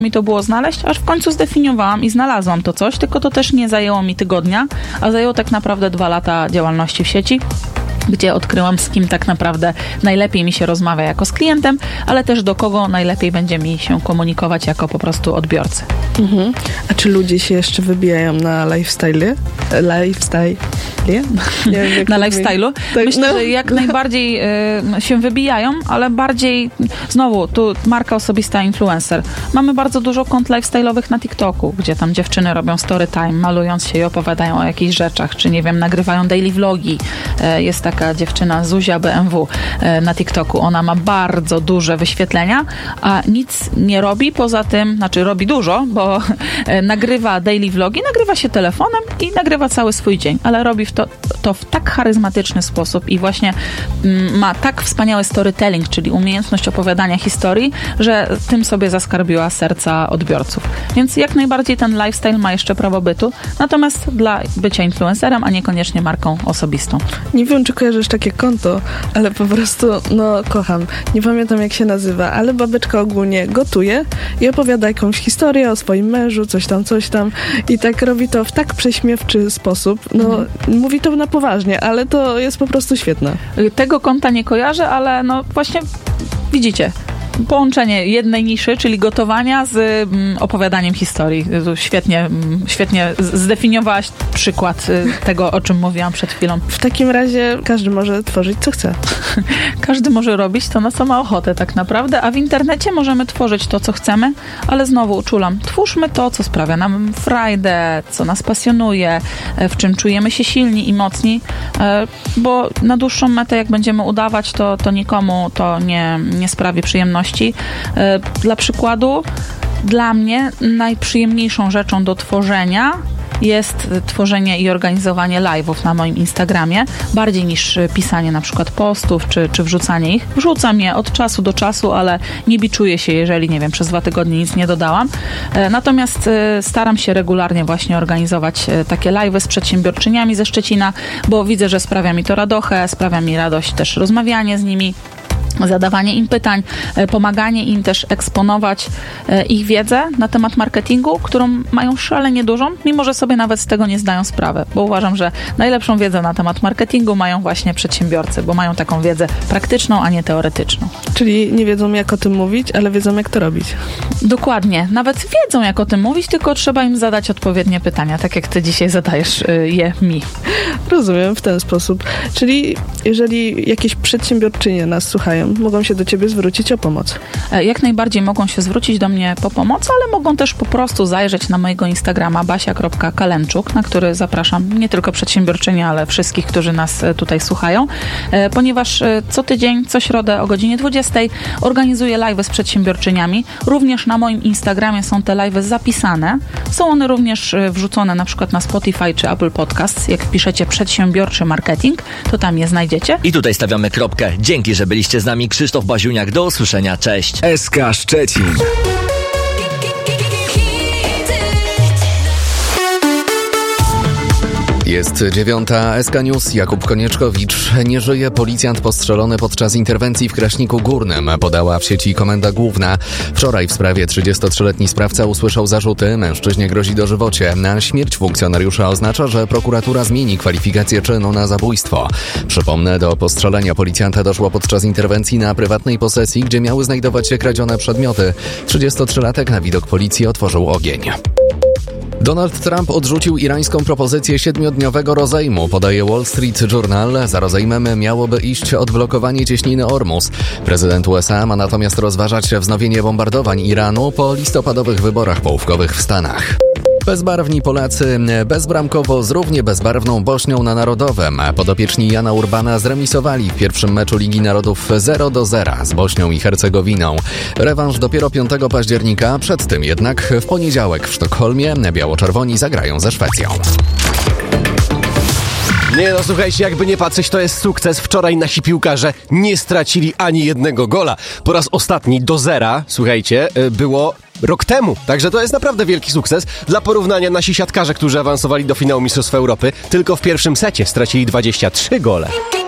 mi to było znaleźć, aż w końcu zdefiniowałam i znalazłam to coś, tylko to też nie zajęło mi tygodnia, a zajęło tak naprawdę 2 lata działalności w sieci, gdzie odkryłam, z kim tak naprawdę najlepiej mi się rozmawia jako z klientem, ale też do kogo najlepiej będzie mi się komunikować jako po prostu odbiorcy. Mhm. A czy ludzie się jeszcze wybijają na lifestyle? Nie wiem, na lifestyle'u? Tak, Myślę, że jak najbardziej się wybijają, ale bardziej, znowu, tu marka osobista, influencer. Mamy bardzo dużo kont lifestyle'owych na TikToku, gdzie tam dziewczyny robią story time, malując się i opowiadają o jakichś rzeczach, czy nie wiem, nagrywają daily vlogi. Jest taka dziewczyna Zuzia BMW na TikToku. Ona ma bardzo duże wyświetlenia, a nic nie robi poza tym, znaczy robi dużo, bo nagrywa daily vlogi, nagrywa się telefonem i nagrywa cały swój dzień, ale robi to w tak charyzmatyczny sposób i właśnie ma tak wspaniały storytelling, czyli umiejętność opowiadania historii, że tym sobie zaskarbiła serca odbiorców. Więc jak najbardziej ten lifestyle ma jeszcze prawo bytu, natomiast dla bycia influencerem, a niekoniecznie marką osobistą. Nie wiem, czy kojarzysz takie konto, ale po prostu, kocham. Nie pamiętam, jak się nazywa, ale babeczka ogólnie gotuje i opowiada jakąś historię o swoim mężu, coś tam i tak robi to w tak prześmiewczy sposób. Mówi to na poważnie, ale to jest po prostu świetne. Tego konta nie kojarzę, ale właśnie widzicie, połączenie jednej niszy, czyli gotowania z opowiadaniem historii. Świetnie zdefiniowałaś przykład tego, o czym mówiłam przed chwilą. W takim razie każdy może tworzyć, co chce. Każdy może robić to, na co ma ochotę tak naprawdę, a w internecie możemy tworzyć to, co chcemy, ale znowu uczulam, twórzmy to, co sprawia nam frajdę, co nas pasjonuje, w czym czujemy się silni i mocni, bo na dłuższą metę, jak będziemy udawać, to nikomu to nie sprawi przyjemności. Dla przykładu, dla mnie najprzyjemniejszą rzeczą do tworzenia jest tworzenie i organizowanie live'ów na moim Instagramie, bardziej niż pisanie na przykład postów, czy wrzucanie ich. Wrzucam je od czasu do czasu, ale nie biczuję się, jeżeli, nie wiem, przez 2 tygodnie nic nie dodałam. Natomiast staram się regularnie właśnie organizować takie live'y z przedsiębiorczyniami ze Szczecina, bo widzę, że sprawia mi to radochę, sprawia mi radość też rozmawianie z nimi, zadawanie im pytań, pomaganie im też eksponować ich wiedzę na temat marketingu, którą mają szalenie dużą, mimo że sobie nawet z tego nie zdają sprawy, bo uważam, że najlepszą wiedzę na temat marketingu mają właśnie przedsiębiorcy, bo mają taką wiedzę praktyczną, a nie teoretyczną. Czyli nie wiedzą, jak o tym mówić, ale wiedzą, jak to robić. Dokładnie. Nawet wiedzą, jak o tym mówić, tylko trzeba im zadać odpowiednie pytania, tak jak ty dzisiaj zadajesz je mi. Rozumiem, w ten sposób. Czyli jeżeli jakieś przedsiębiorczynie nas słuchają, mogą się do ciebie zwrócić o pomoc. Jak najbardziej mogą się zwrócić do mnie po pomoc, ale mogą też po prostu zajrzeć na mojego Instagrama basia.kalenczuk, na który zapraszam nie tylko przedsiębiorczynie, ale wszystkich, którzy nas tutaj słuchają, ponieważ co tydzień, co środę o godzinie 20 organizuję live'y z przedsiębiorczyniami. Również na moim Instagramie są te live'y zapisane. Są one również wrzucone na przykład na Spotify czy Apple Podcasts. Jak wpiszecie przedsiębiorczy marketing, to tam je znajdziecie. I tutaj stawiamy kropkę. Dzięki, że byliście z nami. Krzysztof Baziuniak, do usłyszenia, cześć. SK Szczecin. Jest 9. SK News. Jakub Konieczkowicz nie żyje. Policjant postrzelony podczas interwencji w Kraśniku Górnym, podała w sieci Komenda Główna. Wczoraj w sprawie 33-letni sprawca usłyszał zarzuty. Mężczyźnie grozi dożywocie. Na śmierć funkcjonariusza oznacza, że prokuratura zmieni kwalifikację czynu na zabójstwo. Przypomnę, do postrzelenia policjanta doszło podczas interwencji na prywatnej posesji, gdzie miały znajdować się kradzione przedmioty. 33-latek na widok policji otworzył ogień. Donald Trump odrzucił irańską propozycję 7-dniowego rozejmu, podaje Wall Street Journal. Za rozejmem miałoby iść odblokowanie cieśniny Ormus. Prezydent USA ma natomiast rozważać wznowienie bombardowań Iranu po listopadowych wyborach połówkowych w Stanach. Bezbarwni Polacy bezbramkowo z równie bezbarwną Bośnią na Narodowym. Podopieczni Jana Urbana zremisowali w pierwszym meczu Ligi Narodów 0-0 z Bośnią i Hercegowiną. Rewanż dopiero 5 października, przed tym jednak w poniedziałek w Sztokholmie biało-czerwoni zagrają ze Szwecją. Nie no, słuchajcie, jakby nie patrzeć, to jest sukces. Wczoraj nasi piłkarze nie stracili ani jednego gola. Po raz ostatni do zera, słuchajcie, było rok temu. Także to jest naprawdę wielki sukces. Dla porównania nasi siatkarze, którzy awansowali do finału Mistrzostw Europy, tylko w pierwszym secie stracili 23 gole.